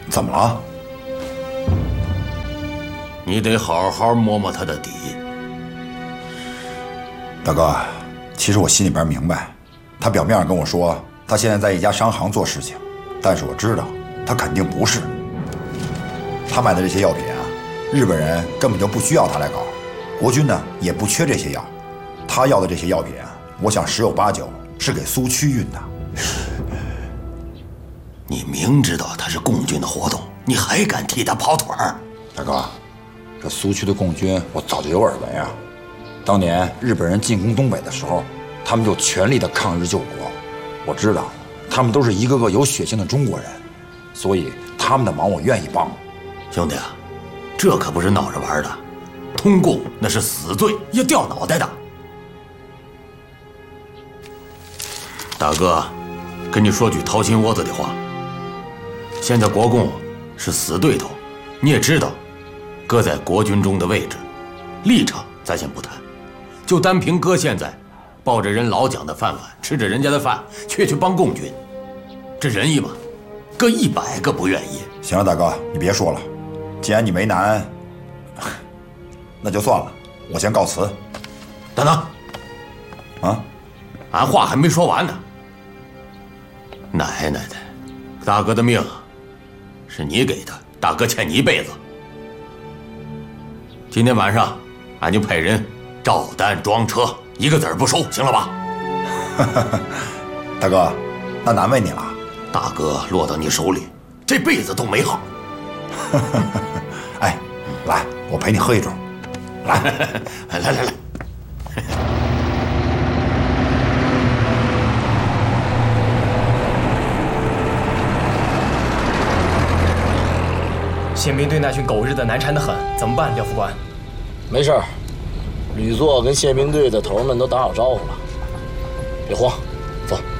怎么了？ 你得好好摸摸他的底。 大哥，其实我心里边明白，他表面上跟我说他现在在一家商行做事情，但是我知道他肯定不是。他买的这些药品啊，日本人根本就不需要他来搞，国军呢也不缺这些药。他要的这些药品啊，我想十有八九是给苏区运的。 你明知道他是共军的活动，你还敢替他跑腿儿？ 大哥，这苏区的共军我早就有耳闻呀。当年日本人进攻东北的时候，他们就全力的抗日救国。我知道，他们都是一个个有血性的中国人，所以他们的忙我愿意帮。 兄弟啊，这可不是闹着玩的，通共那是死罪，要掉脑袋的。大哥，跟你说句掏心窝子的话，现在国共是死对头，你也知道，哥在国军中的位置、立场咱先不谈，就单凭哥现在抱着人老蒋的饭碗，吃着人家的饭，却去帮共军，这仁义吗？哥100个不愿意。 行了，大哥，你别说了，既然你为难，那就算了，我先告辞。 等等， 啊， 俺话还没说完呢。奶奶的，大哥的命是你给的，大哥欠你一辈子。今天晚上俺就派人照单装车，一个子儿不收，行了吧？ 大哥，那难为你了。 大哥落到你手里，这辈子都没好。 哎，来，我陪你喝一盅。来， 来。 宪兵队那群狗日的难缠得很，怎么办，廖副官？ 没事儿，旅座跟宪兵队的头们都打好招呼了，别慌，走。